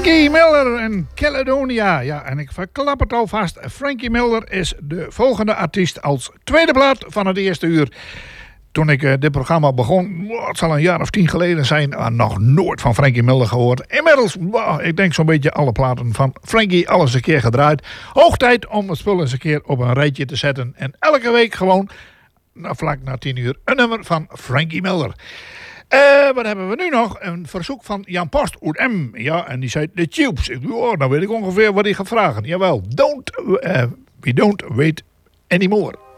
Frankie Miller en Caledonia. Ja, en ik verklap het alvast. Frankie Miller is de volgende artiest als tweede plaat van het eerste uur. Toen ik dit programma begon, het zal een jaar of 10 geleden zijn, nog nooit van Frankie Miller gehoord. Inmiddels, ik denk zo'n beetje alle platen van Frankie alles een keer gedraaid. Hoog tijd om het spul eens een keer op een rijtje te zetten. En elke week gewoon, vlak na 10 uur, een nummer van Frankie Miller. Wat hebben we nu nog? Een verzoek van Jan Post uit M. Ja, en die zei The Tubes. Ik dacht, nou weet ik ongeveer wat hij gaat vragen. Jawel, we don't wait anymore.